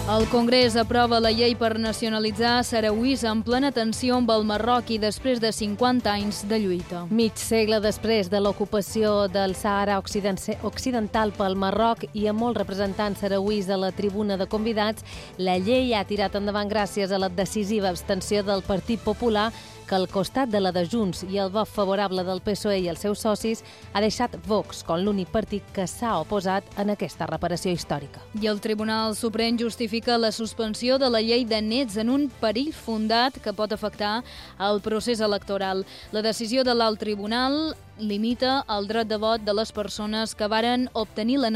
El Congrés aprova la llei per nacionalitzar sarauís en plena tensió amb el Marroc i després de 50 anys de lluita. Mig segle després de l'ocupació del Sàhara Occidental pel Marroc i amb molts representants sarauís a la tribuna de convidats, la llei ha tirat endavant gràcies a la decisiva abstenció del Partit Popular, que al costat de la de Junts i el vot favorable del PSOE i els seus socis ha deixat Vox com l'únic partit que s'ha oposat en aquesta reparació històrica. I el Tribunal Suprem justifica la suspensió de la llei de nets en un perill fundat que pot afectar el procés electoral. La decisió de l'alt tribunal limita el dret de vot de les persones que varen obtenir la